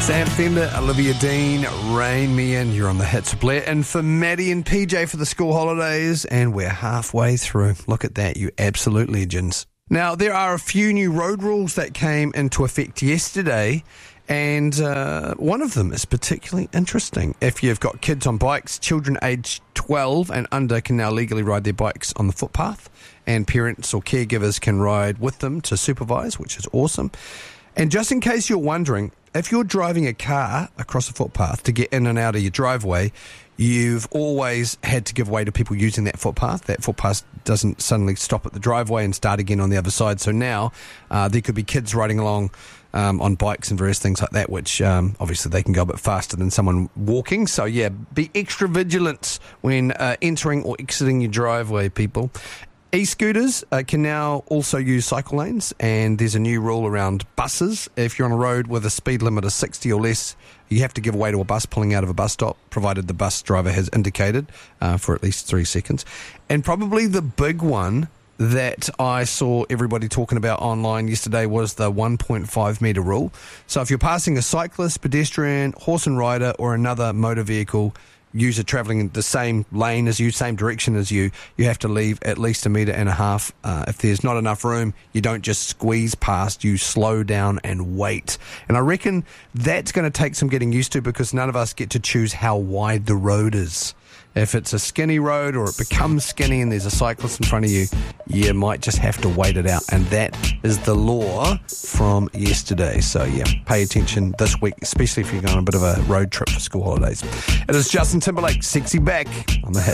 Sam Fender, Olivia Dean, Rain Me In. You're on the Hits Blair. And for Maddie and PJ for the school holidays, and we're halfway through. Look at that, you absolute legends. Now, there are a few new road rules that came into effect yesterday, and one of them is particularly interesting. If you've got kids on bikes, children aged 12 and under can now legally ride their bikes on the footpath, and parents or caregivers can ride with them to supervise, which is awesome. And just in case you're wondering, if you're driving a car across a footpath to get in and out of your driveway, you've always had to give way to people using that footpath. That footpath doesn't suddenly stop at the driveway and start again on the other side. So now there could be kids riding along on bikes and various things like that, which obviously they can go a bit faster than someone walking. So yeah, be extra vigilant when entering or exiting your driveway, people. E-scooters can now also use cycle lanes, and there's a new rule around buses. If you're on a road with a speed limit of 60 or less, you have to give way to a bus pulling out of a bus stop, provided the bus driver has indicated for at least 3 seconds. And probably the big one that I saw everybody talking about online yesterday was the 1.5 metre rule. So if you're passing a cyclist, pedestrian, horse and rider, or another motor vehicle user travelling in the same lane as you, same direction as you, you have to leave at least 1.5 metres. If there's not enough room, you don't just squeeze past, you slow down and wait. And I reckon that's going to take some getting used to, because none of us get to choose how wide the road is. If it's a skinny road or it becomes skinny and there's a cyclist in front of you, you might just have to wait it out. And that is the law from yesterday. So yeah, pay attention this week, especially if you're going on a bit of a road trip for school holidays. It is Justin Timberlake, Sexy Back on the Hits.